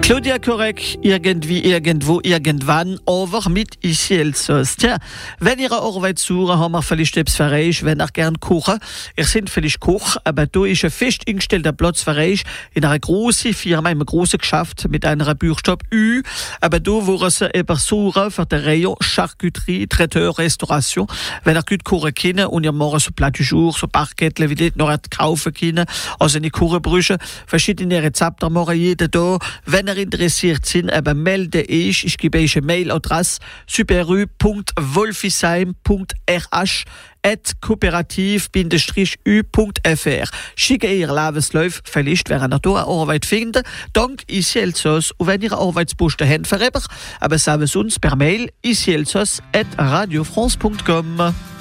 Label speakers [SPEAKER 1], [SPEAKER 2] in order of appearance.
[SPEAKER 1] Claudia Korek, irgendwie, irgendwo, irgendwann, aber mit ici Elsass. Tja, wenn ihr Arbeit suchen, haben wir vielleicht etwas für euch, wenn ihr gern kochen. Ihr seid vielleicht Koch, aber da ist ein fest eingestellter Platz für euch in einer großen Firma, in einem großen Geschäft mit einer Buchstabe Ü. Aber da wollen sie eben suchen für den Rayon Charcuterie, Traiteur, Restauration. Wenn ihr gut kochen könnt und ihr morgen so Plat du Jour, so Parkettchen, wie das noch kaufen könnt, also eine Kuchenbrüche, verschiedene Rezepte morgen jeden da. Wenn ihr interessiert sind, eben melde ich gebe euch eine Mailadresse superu.wolfisheim.rh@kooperativ-u.fr. Schicke ihr Lebenslauf, vielleicht wäre ihr da eine Arbeit finden. Dank ici Elsass. Und wenn ihr Arbeitsposten habt, aber sagen Sie uns per Mail ici@radiofrance.com.